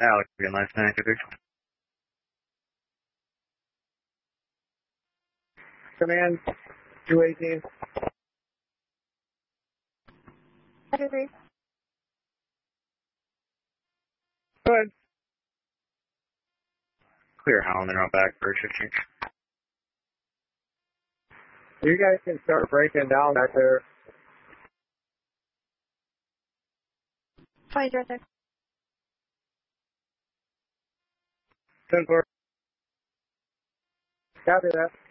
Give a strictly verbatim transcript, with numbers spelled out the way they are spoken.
Alex, green line nine two three. Command, two eighteen. two three. Go ahead. Clear Howland and route back for shift change. You guys can start breaking down back there. twenty zero six. ten four. Copy that.